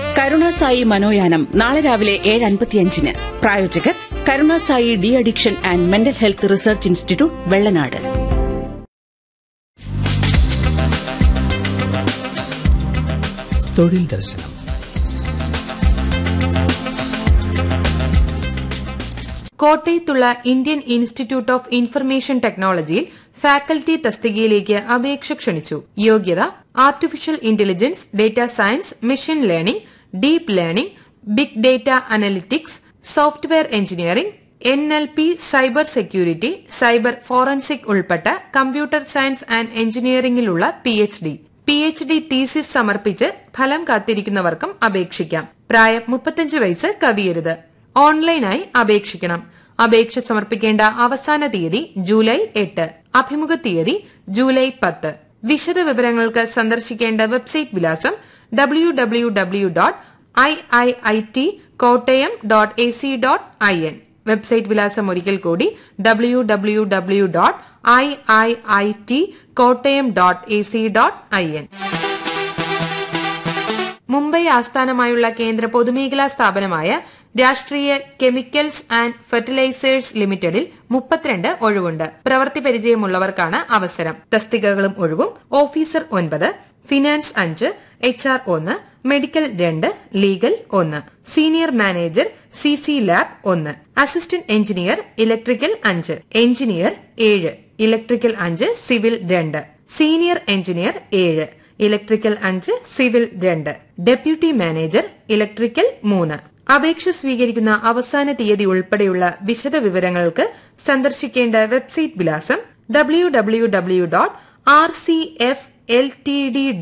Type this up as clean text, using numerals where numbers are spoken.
കരുണാസായി മനോയാനം നാളെ രാവിലെ 7:55-ന്. പ്രായോജകർ Karunasai de addiction and mental health research institute, Vellanad. തൊഴിൽ ദർശനം. കോട്ടയത്തുള്ള ഇന്ത്യൻ ഇൻസ്റ്റിറ്റ്യൂട്ട് ഓഫ് ഇൻഫർമേഷൻ ടെക്നോളജിയിൽ ഫാക്കൽറ്റി തസ്തികയിലേക്ക് അപേക്ഷ ക്ഷണിച്ചു. യോഗ്യത: artificial intelligence, data science, machine learning, deep learning, big data analytics, software engineering, NLP, cyber security, cyber forensic ഉൾപ്പെട്ട computer science and എഞ്ചിനീയറിംഗിലുള്ള PhD thesis സമർപ്പിച്ച് ഫലം കാത്തിരിക്കുന്നവർക്കും അപേക്ഷിക്കാം. പ്രായം 35 വയസ്സ് കവിയരുത്. ഓൺലൈനായി അപേക്ഷിക്കണം. അപേക്ഷ സമർപ്പിക്കേണ്ട അവസാന തീയതി ജൂലൈ 8. അഭിമുഖ തീയതി ജൂലൈ 10. വിശദ വിവരങ്ങൾക്ക് സന്ദർശിക്കേണ്ട വെബ്സൈറ്റ് വിലാസം www.iiitkottayam.ac.in. വെബ്സൈറ്റ് വിലാസം ഒരിക്കൽ കൂടി www.iiitkottayam.ac.in. മുംബൈ ആസ്ഥാനമായുള്ള കേന്ദ്ര പൊതുമേഖലാ സ്ഥാപനമായ രാഷ്ട്രീയ കെമിക്കൽസ് ആൻഡ് ഫെർട്ടിലൈസേഴ്സ് ലിമിറ്റഡിൽ 32 ഒഴിവുണ്ട്. പ്രവൃത്തി പരിചയമുള്ളവർക്കാണ് അവസരം. തസ്തികകളും ഒഴിവും: officer 9, finance 5, HR 1, medical 2, legal 1, senior manager CC lab 1, assistant engineer electrical 5, engineer 7, electrical 5, civil 2, senior engineer 7, electrical 5, civil 2, deputy manager electrical 3. അപേക്ഷ സ്വീകരിക്കുന്ന അവസാന തീയതി ഉൾപ്പെടെയുള്ള വിശദ വിവരങ്ങൾക്ക് സന്ദർശിക്കേണ്ട വെബ്സൈറ്റ് വിലാസം www.rcfltd